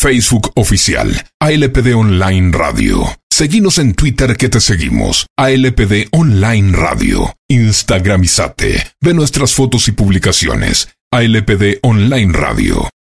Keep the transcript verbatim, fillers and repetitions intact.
Facebook oficial, A L P D Online Radio. Seguinos en Twitter que te seguimos, A L P D Online Radio. Instagramizate. Ve nuestras fotos y publicaciones, A L P D Online Radio.